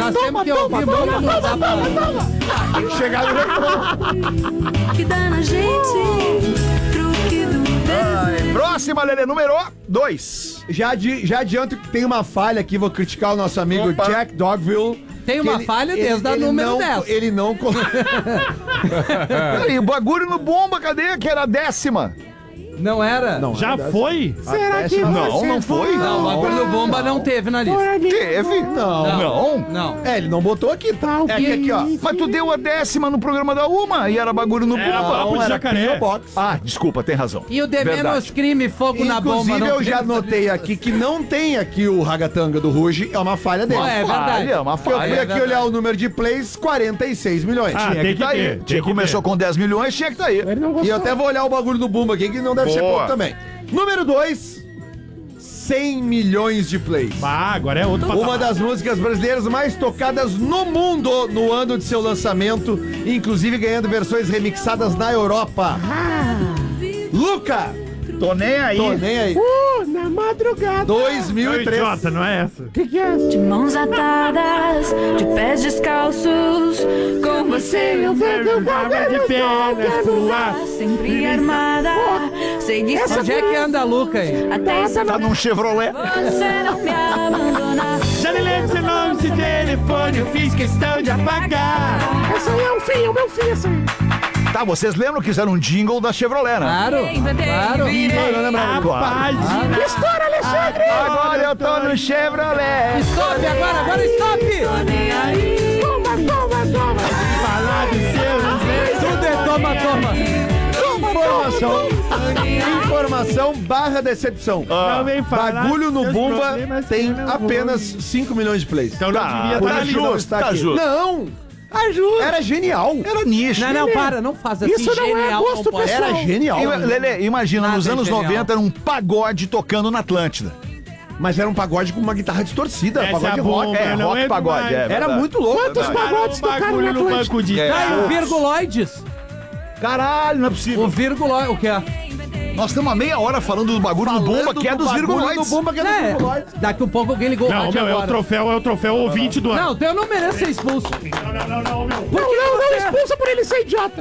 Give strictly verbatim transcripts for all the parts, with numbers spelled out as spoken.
Nós temos que ouvir muito, não dá pra... Tem que chegar no refrão. Que dá na gente, truque do desejo. Próxima, Lelê, número dois. Já, adi- já adianto que tem uma falha aqui, vou criticar o nosso amigo Opa. Jack Dogville. Tem que uma falha desde a número não, dez. Ele não... co- E o bagulho no bomba, cadê? Que era a décima. Não era? Não, Já é foi? Será que Não, não foi. Não, o bagulho do bomba não teve na lista. Teve? Não. Não. Não. É, ele não botou aqui, tá? É que aqui, ó. Mas tu deu a décima no programa da Uma e era bagulho no Era bomba. papo de jacaré. Box. Ah, desculpa, tem razão. E o de Verdade. menos crime, fogo na bomba. Inclusive, não eu teve já na notei lista. aqui que não tem aqui o ragatanga do Ruge, é uma falha dele. Ó, é verdade. Falha, uma Porque eu falha. fui é aqui verdade. olhar o número de plays, quarenta e seis milhões. Ah, Tinha tem que que tá aí. ter, Tinha tem que começou ter. com dez milhões, tinha que tá aí. E eu até vou olhar o bagulho do Bumba aqui, que não deve ser Boa. pouco também. Número dois, cem milhões de plays. Ah, agora é outro Uma das músicas brasileiras mais tocadas no mundo no ano de seu lançamento, inclusive ganhando versões remixadas na Europa. Luca, Tô nem aí. tô nem aí. Uh, na madrugada. dois mil e três. Idiota, não é essa? O que, que é essa? De mãos atadas, de pés descalços, com você eu vou Eu vou ver de os pernas pro ar. sempre armada. Segui Essa Onde é que anda a Luca aí? até esse Tá num Chevrolet. você não me abandonar. Já nem lembro seu nome, seu telefone, eu fiz questão de apagar. Essa aí é um fim, é o meu fim, essa aí. Tá, vocês lembram que isso era um jingle da Chevrolet, né? Claro, Inventei, claro. virei não lembrava. A Claro. página. Estoura, Alexandre! Agora eu tô no Chevrolet. Stop agora, agora stop! nem aí. Toma, toma, toma! Falar dos seus. Tudo é toma, toma. Informação. Informação barra decepção. Não vem falar Bagulho no seus Bumba problemas, tem eu não apenas vou. cinco milhões de plays. Então não Tá, devia Por estar tá ali. isso não justo, está tá aqui. justo. Não! Era genial. Era nicho. Não, não, para, não faz assim. Isso não é genial, gosto não pode. pessoal. Era genial. Ima- Lelê, imagina, Nada nos é anos genial. noventa era um pagode tocando na Atlântida. Mas era um pagode com uma guitarra distorcida. Essa pagode é a rock. bomba, É, não rock é pagode, demais. é. Era verdade. muito louco. Quantos pagodes Parou o tocaram na bagulho no Atlântica? banco de É. Tá, e o trás. virguloides? Caralho, não é O possível. virguloide, o que é? Nós estamos há meia hora falando do bagulho do Bumba, que é dos virguloides. do Bumba, que é dos É, virguloides. daqui um pouco alguém ligou o Não, rádio meu, é o agora. troféu, é o troféu ouvinte do ano. Não, então eu não mereço ser expulso. Não, não, não, não, meu. Por Não, que não, não você... expulsa por ele ser idiota.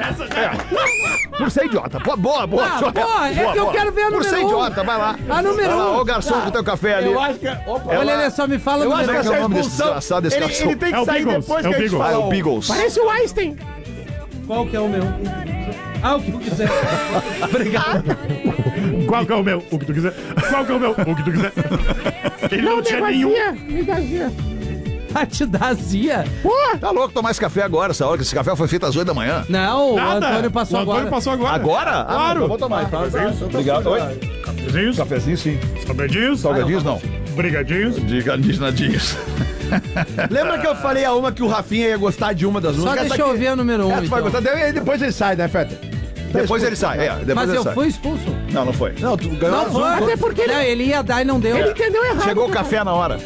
Por ser idiota. Pô, boa, boa. Ah, Joia. boa, é que eu quero ver a Por número ser um. idiota, vai lá. A número Vai lá, um. Ô, garçom, com o teu café ali. Eu acho que... Opa, Olha, ele só me fala eu no acho que Como é que é essa o nome desse expulsão... desgraçado, desse Ele, garçom? ele tem que É o sair Beagles, depois é o que a gente Beagles. Ah, é fala o Beagles. Parece o Einstein. Qual que é o meu? Ah, o que eu quiser. Obrigado. Qual que é o meu? O que tu quiser. Qual que é o meu? O que tu quiser. Ele não, Não, tinha nenhum. negocia. Negocia. Ah, te dá azia? Pô, Tá louco tomar esse café agora, essa hora que esse café foi feito às oito da manhã. Não, Nada. o Antônio passou o Antônio agora. passou agora. Agora? Ah, Claro. então vou tomar, então. Obrigado. Oi? Cafezinhos? Cafezinho, sim. Salgadinhos? Salgadinhos, não. Brigadinhos? Digadinhos, nadinhos. Lembra que eu falei a uma que o Rafinha ia gostar de uma das Só músicas? deixa Essa eu aqui- ouvir a número um, Essa tu vai então. gostar. Daí depois ele sai, né, Feta? Depois ele sai, é. Depois Mas ele eu sai. fui expulso. Não, não foi. Não, tu ganhou Não azul. foi. até porque ele, Não, ele ia dar e não deu. ele entendeu errado. Chegou o café na hora.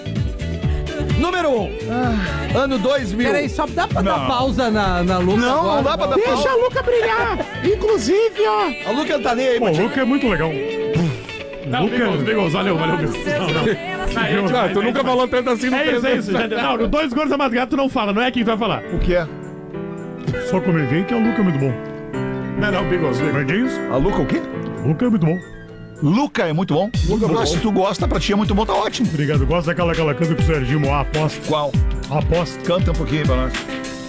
Número um. Ano dois mil. Peraí, só dá pra dar pausa na, na Luca Não, agora? não dá pra dar Deixa pausa. a Luca brilhar. Inclusive, ó. A Luca não tá nem aí, Pô, o mas... Luca é muito legal. Lucas, Bigos, valeu, valeu, Bigos. Não, não. Ah, tu nunca falou tanto assim no É isso, é isso. Já- Não, no Dois Gordos da Madrugada tu não fala, não é quem vai falar. O que é? Só comentei que o Luca é muito bom. Não, não, Bigos, Brigadinhos? A Luca o quê? Luca é muito bom. Luca é muito bom. Mas se tu gosta, pra ti é muito bom, tá ótimo. Obrigado. Gosto daquela aquela canto que o Serginho Moá aposta. Qual? Aposta. Canta um pouquinho aí pra nós.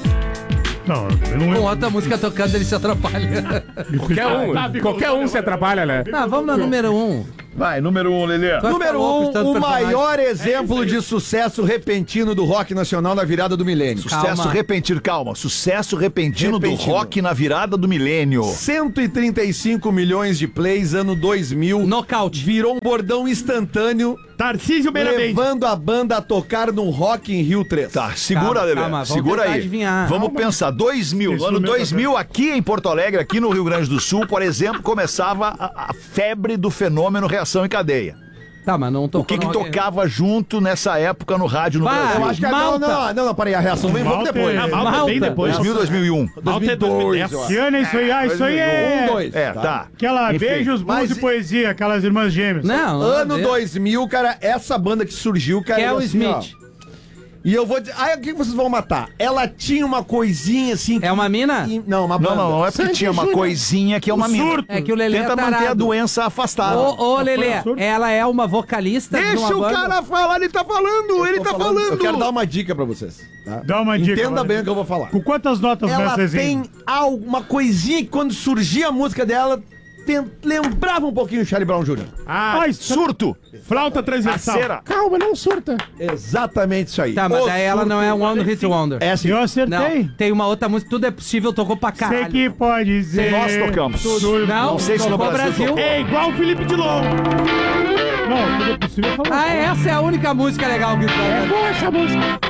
Não, eu não Com lembro. outra música tocando, ele se atrapalha. Qualquer um, qualquer um se atrapalha, né? Ah, vamos na número um. Vai, número um, Lelê. Vai ficar Número louco de um, tanto o personagem. maior exemplo de sucesso repentino do rock nacional na virada do milênio. Sucesso Calma. repentino, calma. Sucesso repentino, Repentino. do rock na virada do milênio. cento e trinta e cinco milhões de plays, ano dois mil. Nocaute. Virou um bordão instantâneo, Tarcísio Beiramente. levando a banda a tocar no Rock in Rio três. Tá, segura, Calma, Lelê. calma, vamos Segura tentar aí. adivinhar. Vamos pensar. dois mil. Isso No ano no meu dois mil, aqui em Porto Alegre, aqui no Rio Grande do Sul, por exemplo, começava a, a febre do fenômeno reação em cadeia. Tá, mas não tocou O que que no Rock in Rio. tocava junto nessa época no rádio no Bah, Brasil? Eu acho que é- Malta. não, não, não, não, peraí, a reação vem um pouco Malta depois. é- Ah, Malta Malta. bem depois. dois mil, dois mil e um. Malta é dois mil e dez. eu acho. Que ano é isso aí? Ah, isso aí é... Um, dois. É, tá. Aquela Enfim. Beijos, Blues Mas- e Poesia, aquelas irmãs gêmeas. Não, nada a Ano ver. dois mil, cara, essa banda que surgiu, cara. Kel assim, Smith. ó, E eu vou dizer. Aí o que vocês vão matar? Ela tinha uma coisinha assim. É uma mina? que- Não, uma Não, banda. não, não é porque Sandy tinha uma Júnior. coisinha que é uma mina. Surto. É que o Lelê Tenta é manter a tarado. doença afastada. Ô, ô, Lelê, absurdo. ela é uma vocalista de Deixa uma o banda. cara falar, ele tá falando, ele Tô tá falando- falando. Eu quero dar uma dica pra vocês. Tá? Dá uma dica. Entenda vai. bem o que eu vou falar. Com quantas notas Ela nessa tem alguma coisinha que quando surgia a música dela, tem- lembrava um pouquinho o Charlie Brown Júnior Ah, Surto. flauta transversal. Cera. Calma, não surta. Exatamente isso aí. Tá, mas O daí ela não é surto- One Hit Wonder. É assim. Eu Não, acertei. tem uma outra música, Tudo é Possível, tocou pra Sei caralho. que pode ser. Nós tocamos. Tudo- Não, Não sei se no tocou Brasil tocou. É igual o Felipe Dilon. Não, tudo é possível falar. Ah, essa é a única música legal que É toca. boa essa música.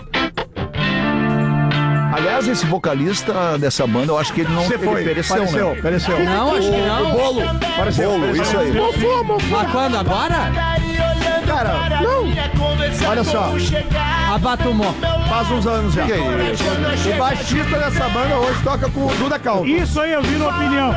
Aliás, esse vocalista dessa banda, eu acho que ele não Você ele foi. pereceu, Pareceu, né? pareceu. Não, acho que O não. bolo. Pareceu. Bolo, pareceu. isso aí. Mofou, mofou. Mas quando? Agora? Cara, Não. olha só. Abatumou. Faz uns anos já. Que isso? O baixista dessa banda hoje toca com o Duda Calvo. Isso aí, eu vi na opinião.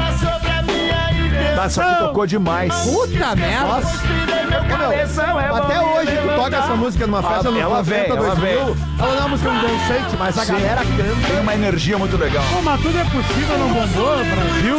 Tá, essa aqui tocou demais. Puta merda. Nossa. Ô, meu, até hoje tu toca essa música numa festa nos Ela vem, noventa, ela dois mil. vem. Ela não é uma música dançante, mas a Sim. galera canta. Tem uma energia muito legal. Pô, mas tudo é possível, não bombou no Brasil?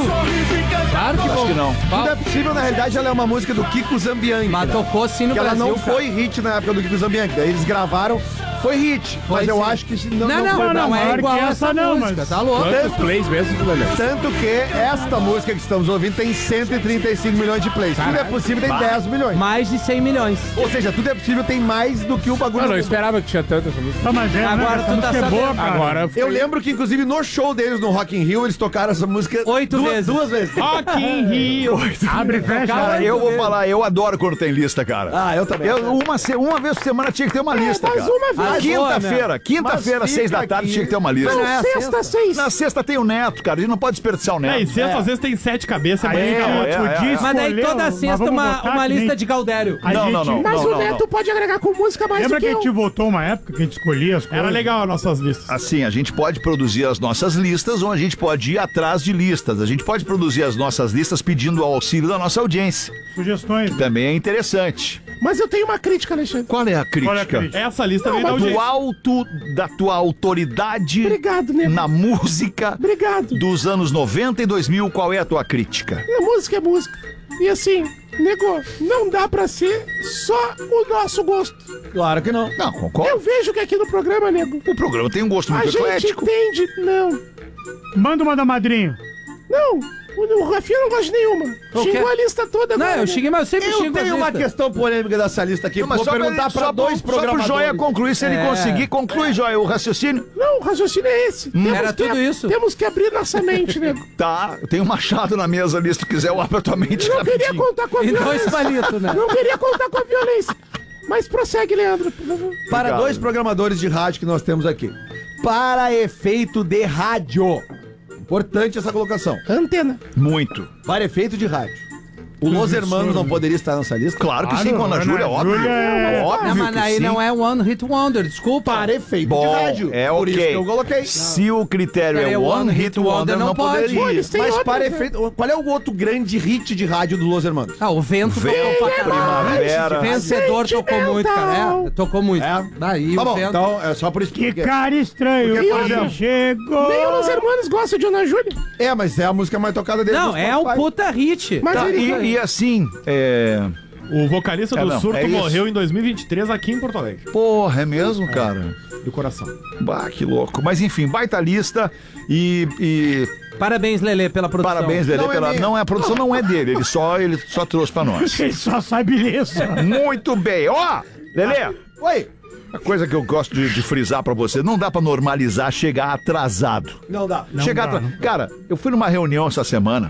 Claro que Acho bom. que não. Tudo é possível, na realidade, ela é uma música do Kiko Zambianchi. Mas né? tocou sim no Que ela Brasil, não cara. foi hit na época do Kiko Zambianchi. Daí eles gravaram, foi hit. Foi mas eu sim. acho que se não, Não, não, foi não, não, não maior é igual que essa essa não, música, mas- tá louco? Tanto, plays mesmo, Lelê? tanto que esta música que estamos ouvindo tem cento e trinta e cinco milhões de plays. Tudo é possível, tem dez milhões. Mais de cem milhões. Ou seja, tudo é possível, tem mais do que o bagulho. Eu não do- esperava que tinha tanto essa música. Tá, mas é, Agora né? tu Essa tá música é boa, sabendo. cara. Agora Eu lembro que, inclusive, no show deles no Rock in Rio, eles tocaram essa música Oito duas, vezes. duas vezes. Rock in Rio. Abre e fecha. Cara, eu vou falar, eu adoro quando tem lista, cara. Ah, eu também. Eu, uma, se- uma vez por semana tinha que ter uma lista, mas cara. uma vez. Ah, Quinta-feira, quinta-feira, Mas seis da fica tarde, aqui. tinha que ter uma lista. Mas não é a Sexta, sexta? seis. Na sexta tem o Neto, cara, a gente não pode desperdiçar o É, e Neto. sexta às vezes tem sete cabeças, é É, bem é, caótico. é, Podia é. Mas daí escolher, toda mas sexta vamos uma, botar uma que nem- lista de Galdério. A Não, gente- não, não. Mas o Neto pode agregar com música mais Lembra do que que a eu. gente voltou uma época que a gente escolhia as coisas? Era legal as nossas listas. Assim, a gente pode produzir as nossas listas ou a gente pode ir atrás de listas. A gente pode produzir as nossas listas pedindo o auxílio da nossa audiência. Sugestões. Também é interessante. Mas eu tenho uma crítica, Alexandre. Qual é a crítica? Olha a crítica. Essa lista Não, veio da mas Do audiência. alto da tua autoridade Obrigado, nego. na música Obrigado. dos anos noventa e dois mil, qual é a tua crítica? A música é música. E assim, nego, não dá pra ser só o nosso gosto. Claro que não. Não, Eu concordo. vejo que aqui no programa, nego, O programa tem um gosto a muito gente eclético. entende. Não, Manda uma da madrinha. não. O, o Rafinha não gosta de nenhuma. O quê? Xingou a lista toda Não, agora, eu né? xinguei, mas eu sempre Eu xingo tenho as uma listas. questão polêmica dessa lista aqui. Não, mas Vou só perguntar pra, pra só dois pro- Só pro programadores. Joia concluir, se ele É. conseguir, conclui, Joia, o raciocínio. Não, o raciocínio é esse. Temos Era que- tudo isso. Temos que abrir nossa mente, nego. Tá, tem um machado na mesa ali, se tu quiser, eu abro a tua mente Não queria rapidinho. contar com a E dois violência. palitos, né? Não queria contar com a violência. Mas prossegue, Leandro, por favor. Para Obrigado. dois programadores de rádio que nós temos aqui. Para efeito de rádio. Importante essa colocação. Antena. Muito. Para efeito de rádio. O Los Hermanos não poderia estar nessa lista? Claro que Claro, sim, com a Ana Ana Júlia, óbvio. Júlia é- Óbvio Não, mas que aí sim. não é One Hit Wonder, desculpa. Para efeito Bom, de rádio. é Por isso ok. que eu coloquei. Se o critério É, é One Hit Wonder, não pode. poderia. Pô, eles têm Mas outros, para né? efeito. Qual é o outro grande hit de rádio do Los Hermanos? Ah, o vento Vento, tocou pra caralho. primavera. Vencedor tocou muito, cara. É, tocou muito. É? Daí Tá o bom, vento. então é só por isso Que que. cara estranho. Porque, por Ele exemplo, chegou. Nem os hermanos gostam de Ana Júlia. É, mas é a música mais tocada dele. Não, no é um Spotify. puta hit. Mas Tá, ele... e, e assim, é. O vocalista É, do não, Surto é isso. morreu em dois mil e vinte e três aqui em Porto Alegre. Porra, é mesmo, cara? Do coração. Bah, que louco. Mas enfim, baita lista e. e Parabéns, Lelê, pela produção. parabéns, Lelê, Não é pela. minha. Não é a produção, não é dele. Ele só, ele só trouxe pra nós. Ele só sai beleza. Muito bem. Ó, Lelê, Oi! a coisa que eu gosto de, de frisar pra você, não dá pra normalizar chegar atrasado. Não dá. chegar dá, atra- não. Cara, eu fui numa reunião essa semana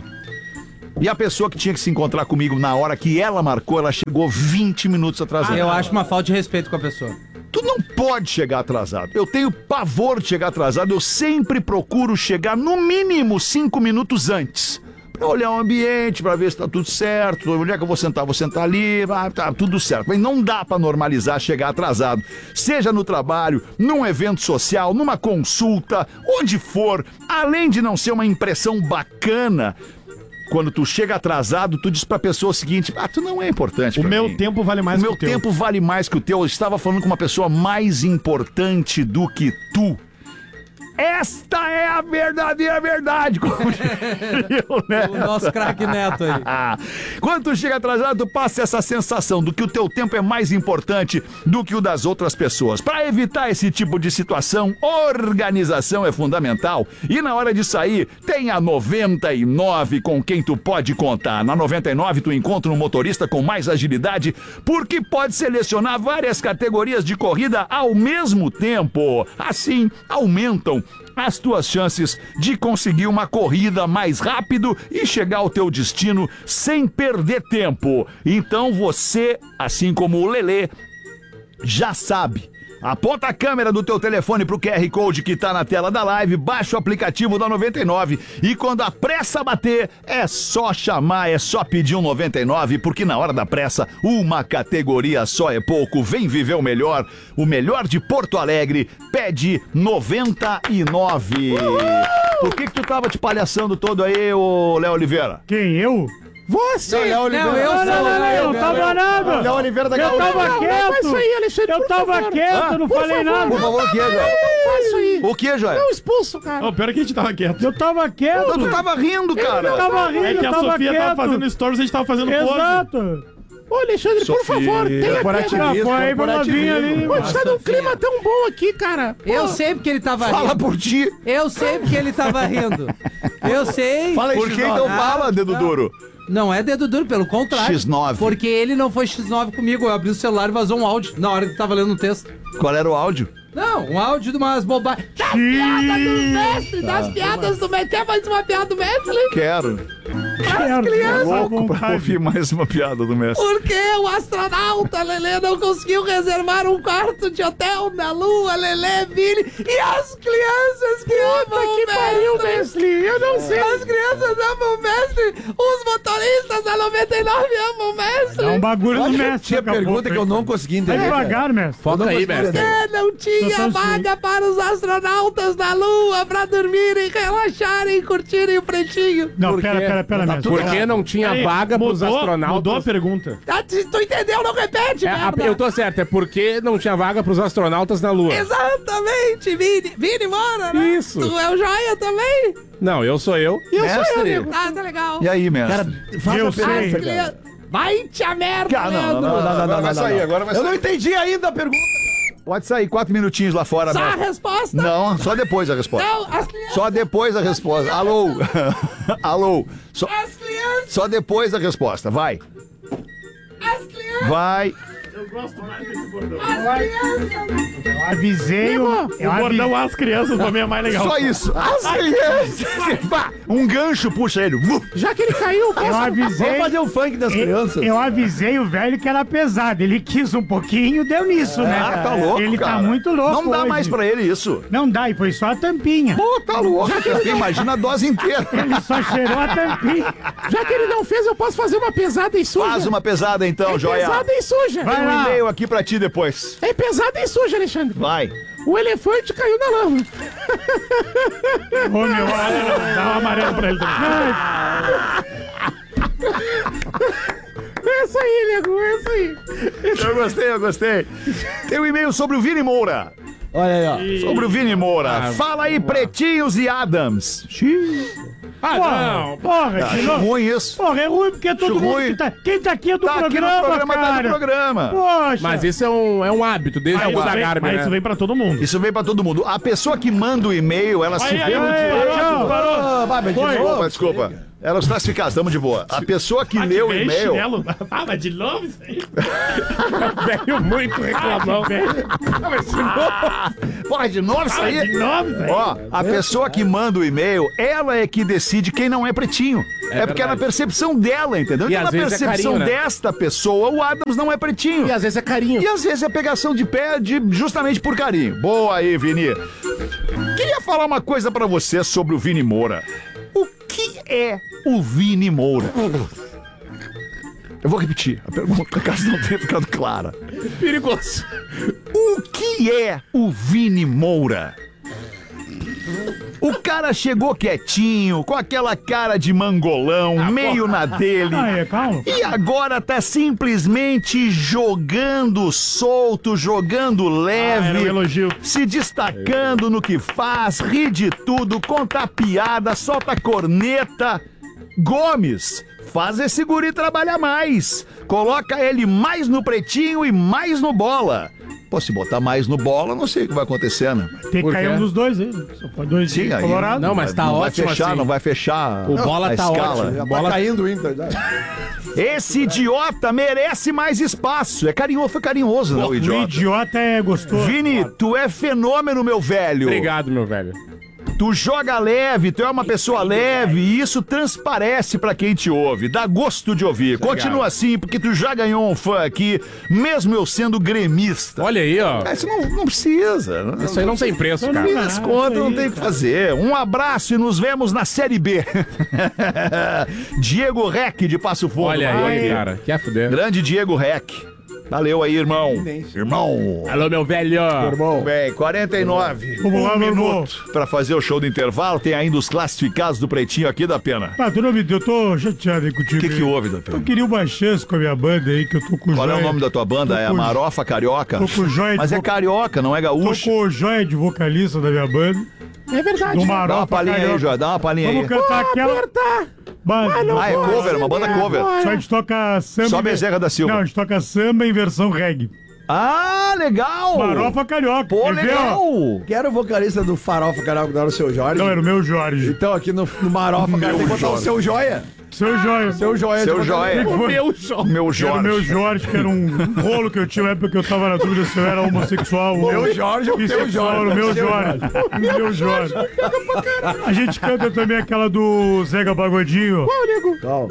e a pessoa que tinha que se encontrar comigo na hora que ela marcou, ela chegou vinte minutos atrasada. Eu acho uma falta de respeito com a pessoa. Tu não pode chegar atrasado. Eu tenho pavor de chegar atrasado. Eu sempre procuro chegar no mínimo cinco minutos antes. Pra olhar o ambiente, pra ver se tá tudo certo. Onde é que eu vou sentar? Vou sentar ali. Ah, tá tudo certo. Mas não dá pra normalizar chegar atrasado. Seja no trabalho, num evento social, numa consulta, onde for. Além de não ser uma impressão bacana, quando tu chega atrasado, tu diz pra pessoa o seguinte, ah, tu não é importante O pra meu mim. tempo vale mais O que meu o teu. tempo vale mais que o teu. Eu estava falando com uma pessoa mais importante do que tu. Esta é a verdadeira verdade, como diria o Neto. O nosso craque Neto aí. Quando tu chega atrasado, tu passa essa sensação do que o teu tempo é mais importante do que o das outras pessoas. Para evitar esse tipo de situação, organização é fundamental. E na hora de sair, tem a noventa e nove com quem tu pode contar. Na noventa e nove tu encontra um motorista com mais agilidade, porque pode selecionar várias categorias de corrida ao mesmo tempo. Assim, aumentam as tuas chances de conseguir uma corrida mais rápido e chegar ao teu destino sem perder tempo. Então você, assim como o Lelê, já sabe. Aponta a câmera do teu telefone pro Q R Code que tá na tela da live, baixa o aplicativo da noventa e nove e quando a pressa bater, é só chamar, é só pedir um noventa e nove, porque na hora da pressa, uma categoria só é pouco. Vem viver o melhor, o melhor de Porto Alegre, pede noventa e nove. Por que que tu tava te palhaçando todo aí, ô Léo Oliveira? Quem, eu? Você! Léo Oliveira. Não, eu Não, não, não, não, eu tava nada. Léo Oliveira da Eu Gaúcha. tava Não, não, quieto. faz isso aí, Alexandre, Eu por tava favor. quieto, Ah, não por falei favor, nada. por favor, o que, Joel? Não faz isso aí. O que, Joel? Não expulso, cara. Ô, pior é que a gente tava quieto. Eu tava quieto. Tu tava rindo, Eu cara. tava rindo, É que eu a tava Sofia quieto. tava fazendo stories e a gente tava fazendo pose. Exato. Ô, Alexandre, Sofia. por favor, tenha Corporativismo, quieto. Foi aí pra novinha ali. Pô, a gente tá num Sofia. clima tão bom aqui, cara. Pô, Eu sei porque ele tava Fala rindo. por ti. Eu sei porque ele tava rindo. Eu sei. Fala aí, Por que X nove. então fala, dedo duro? Não é dedo duro, pelo contrário. X nove. Porque ele não foi X nove comigo. Eu abri o celular e vazou um áudio na hora que tava lendo um texto. Qual era o áudio? Não, um áudio de umas bobagens. Das piadas do mestre, das piadas do mestre. Quer mais uma piada do mestre? Quero. quero, crianças. à Louco pra vontade. ouvir mais uma piada do mestre. Porque o astronauta Lelê não conseguiu reservar um quarto de hotel na Lua, Lelê, Vini e as crianças que amam que o pariu, mestre. mestre. Eu não sei. As crianças amam o mestre, os motoristas da noventa e nove amam o mestre. É um bagulho do Olha, mestre. tinha daqui a pergunta pouco, que eu hein? não consegui Vai entender. cara. devagar, mestre. Foca aí, mestre. É, não tinha Tô tão vaga para os astronautas da Lua pra dormirem, relaxarem, curtirem o pretinho. Não, Por pera, quê? pera, pera, Tá mestre. tudo Por que não tinha Aí, vaga pros mudou, astronautas? Mudou a pergunta. Ah, se tu entendeu, não repete, É, a- merda. eu tô certo, é porque não tinha vaga pros astronautas na Lua. Exatamente, Vini. Vini mora, né? Isso. Tu é o joia também? Não, eu sou eu. Mestre. Ah, tá legal. E aí, mestre? Cara, faz Eu a sei. pergunta, As cara. crianças... Vai te a merda, Cara, não, Leandro. não, não, não, não, Agora não, vai não, sair, não. agora vai sair. Eu não entendi ainda a pergunta. Pode sair quatro minutinhos lá fora, Só a mestre. resposta? Não, só depois a resposta. Não, as crianças... Só depois a resposta. Alô? Alô? Só, As crianças... só depois a resposta. Vai. As crianças... Vai. Eu gosto mais desse bordão. As crianças... Eu avisei o... Eu O avisei... bordão às crianças pra mim é mais legal. Só isso. As crianças. Vá. Um gancho puxa ele. Vuf. Já que ele caiu, Eu vamos avisei... fazer o funk das crianças. Eu avisei o velho que era pesado. Ele quis um pouquinho, deu nisso, né? Ah, tá louco, Ele cara. tá muito louco Não dá hoje. mais pra ele isso. Não dá, e foi só a tampinha. Pô, tá louco. Imagina a dose inteira. Ele só cheirou a tampinha. Já que ele não fez, eu posso fazer uma pesada e suja. Faz uma pesada então, É joia. pesada e suja. Vai Tem um lá. e-mail aqui pra ti depois. É pesada e suja, Alexandre. Vai. O elefante caiu na lama. Ô, meu, olha, Dá um amarelo pra ele também. É isso aí, nego, é isso aí. Eu gostei, eu gostei. Tem um e-mail sobre o Vini Moura. Olha aí, Sobre o Vini Moura. Fala aí, Pretinhos e Adams. Ah, Porra, porra, de Acho novo. ruim isso. Porra, é ruim porque todo Acho mundo ruim. que tá... Quem tá aqui é do Tá aqui programa, no programa, cara. tá no programa. Poxa. Mas isso é um, é um hábito, desde Mas o isso vem, Zagarbi, mas né? isso vem pra todo mundo. Isso vem pra todo mundo. A pessoa que manda o e-mail, ela se Aí, vê aí, no aí, direito. parou, parou. Ah, vai, mas de Foi. novo. Desculpa, desculpa. Eram os classificados, estamos de boa. A pessoa que Ah, leu o veio e-mail. chinelo. Ah, mas de novo isso aí? Veio muito reclamão. Ah, mas de novo. Porra, de novo isso Ah, aí? de novo isso aí? Ó, a pessoa que manda o e-mail, ela é que decide quem não é pretinho. É, É porque é na verdade. percepção dela, entendeu? E Então, na às vezes é percepção carinho, né? desta pessoa, o Adams não é pretinho. E às vezes é carinho. E às vezes é pegação de pé de, justamente por carinho. Boa aí, Vini. Queria falar uma coisa pra você sobre o Vini Moura. O que é o Vini Moura? Eu vou repetir a pergunta, caso não tenha ficado clara. Perigoso. O que é o Vini Moura? O cara cara chegou quietinho, com aquela cara de mangolão, meio na dele. Aí, calma. E agora tá simplesmente jogando solto, jogando leve, Ah, era um elogio. se destacando no que faz, ri de tudo, conta piada, solta corneta. Gomes, faz esse guri trabalhar mais. Coloca ele mais no pretinho e mais no bola. Pô, se botar mais no bola, não sei o que vai acontecer, né? Tem que cair um dos dois aí. Só pode dois Sim, aí colorado. Não, mas tá não ótimo vai fechar, assim. não vai fechar O bola a tá escala. ótimo. Já Bola- tá caindo o Inter. Esse idiota merece mais espaço. É carinhoso, foi carinhoso, né, o O idiota? idiota é gostoso. Vini, tu é fenômeno, meu velho. Obrigado, meu velho. Tu joga leve, tu é uma pessoa leve e isso transparece pra quem te ouve. Dá gosto de ouvir. Continua assim, porque tu já ganhou um fã aqui, mesmo eu sendo gremista. Olha aí, ó. É, isso não, não precisa. Não, Isso aí não tem preço, no cara. fim das contas, não tem o que fazer. Um abraço e nos vemos na Série B. Diego Rec de Passo Fundo. Olha mandou aí, aqui. cara. Quer fuder. Grande Diego Rec. Valeu aí, irmão. Irmão. Alô, meu velho. Bem, quarenta e nove. Vamos lá, um meu irmão. minuto pra fazer o show do intervalo. Tem ainda os classificados do Pretinho aqui da Pena. Ah, tu não me deu, eu tô chateado aí contigo. O que aí. que houve da Eu Pena? queria uma chance com a minha banda aí, que eu tô com o Qual é Joia. o nome da tua banda? Tô É a com- Marofa Carioca? Tô com o Joia de Mas é voca- carioca, não é Tô gaúcho. com o Joia de vocalista da minha banda. É verdade. Do Dá Marofa uma palhinha aí, Carioca. Joia. Dá uma palhinha aí. Vamos cantar aquela... Mas, Ah, é cover, uma banda cover. Só a gente toca samba... Só em ver- Bezerra da Silva. Não, a gente toca samba em versão reggae. Ah, legal! Marofa Carioca. Pô, Quer ver, legal! ó? Que era o vocalista do Farofa Carioca, não era o Seu Jorge? Não, era o meu Jorge. Então aqui no, no Marofa, cara, tem que botar o Seu Joia. Seu Joia. Seu Joia. Seu de Joia. Foi- Meu show. Meu Que era o meu Jorge. Jorge, que era um rolo que eu tinha na época que eu tava na dúvida se eu era homossexual ou Meu Jorge ou teu bissexual. Jorge? Era o meu Seu Jorge. O meu Jorge. A gente canta também aquela do Zeca Pagodinho. ó. Calma.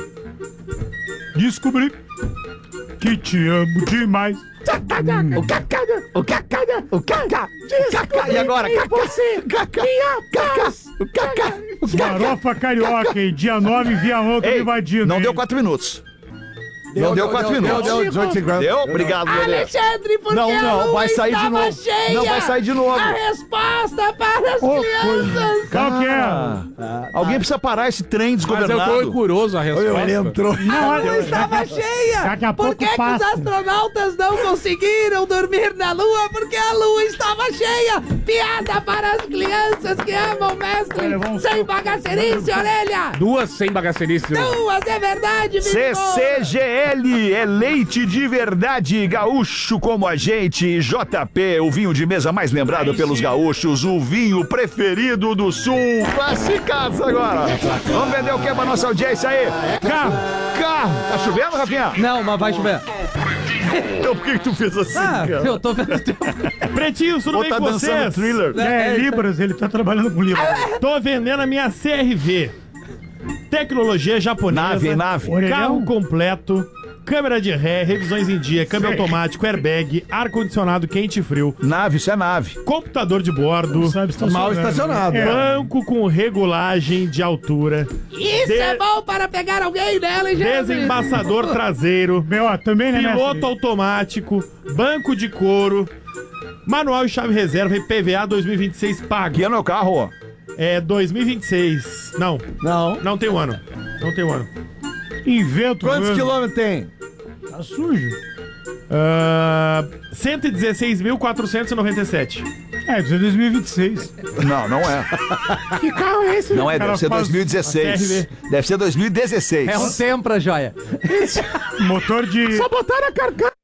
Descobri que te amo demais. O cacada, o cacada, o caca, o caca. E agora? Você, caca, caca, o caca, o caca. Marofa Carioca, hein? Dia nove, Viamão, tô Ei, invadindo. não hein? deu quatro minutos. Não deu quatro Deu, minutos. deu dezoito e cinquenta. Deu? Obrigado, Lelê. Alexandre, porque Não, a não, lua vai sair de estava novo. cheia. Não vai sair de novo. A resposta para as Ô, crianças. Qual que é? Ah, alguém precisa parar esse trem Mas eu desgovernado. tô curioso a resposta. Ele entrou. A lua estava cheia. Daqui a Por pouco que, que os passa. astronautas não conseguiram dormir na lua? Porque a lua estava cheia. Piada para as crianças que amam o mestre. Olha, vamos- Sem bagacerice, orelha. Duas sem bagacerice. Duas, é verdade, C C G L é leite de verdade, gaúcho como a gente. J P, o vinho de mesa mais lembrado pelos gaúchos, o vinho preferido do sul. Classificados agora. Vamos vender o que pra nossa audiência aí? Carro. Carro. Tá chovendo, Rafinha? Não, mas vai chover. Então por que, que tu fez assim, Ah, cara? eu tô vendo tempo. Pretinho, tudo Ou bem tá com dançando vocês? thriller? É, Libras, ele tá trabalhando com Libras. Tô vendendo a minha C R V. Tecnologia japonesa. Nave, hein, nave. Orelhão. Carro completo. Câmera de ré, revisões em dia, câmbio automático, airbag, ar-condicionado quente e frio, Nave, isso é nave. computador de bordo, Sabe, estacionado. Mal estacionado. É. banco com regulagem de altura, Isso De- é bom para pegar alguém, né, Alexandre? desembaçador traseiro, Meu, ó, também, né, piloto mestre? automático, banco de couro, manual e chave reserva e P V A dois mil e vinte e seis pago. Que ano é o carro, ó? É dois mil e vinte e seis. Não, Não. não tem um ano. Não tem um ano. Invento. Quantos mesmo. quilômetros tem? Tá sujo. Ah, cento e dezesseis mil quatrocentos e noventa e sete. É, isso é dois mil e vinte e seis. Não, não é. Que carro é esse? Não é, Cara, deve ser faz- dois mil e dezesseis. C R V. Deve ser dois mil e dezesseis. É um Tempra, joia. Motor de... Só botaram a carcaça.